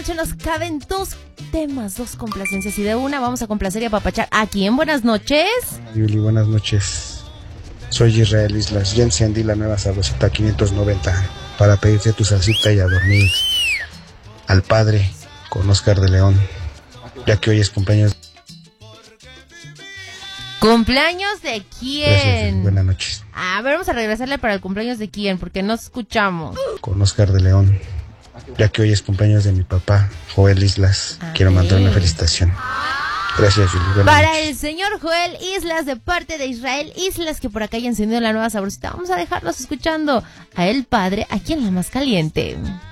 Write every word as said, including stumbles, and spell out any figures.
noche nos caben dos temas, dos complacencias y de una vamos a complacer y apapachar. ¿A quién? Buenas noches. Yuli, buenas noches. Soy Israel Islas. Ya encendí la nueva sabrosita quinientos noventa para pedirte tu salsita y a dormir. Al padre con Oscar de León, ya que hoy es cumpleaños. ¿Cumpleaños de quién? Gracias, buenas noches. A ver, vamos a regresarle para el cumpleaños de quién, porque no escuchamos. Con Oscar de León, ya que hoy es cumpleaños de mi papá, Joel Islas. A Quiero ver. mandar una felicitación. Gracias, Yuli. Buenas Para noches. el señor Joel Islas, de parte de Israel Islas, que por acá ya encendió la nueva sabrosita, vamos a dejarlos escuchando a El Padre, aquí en La Más Caliente.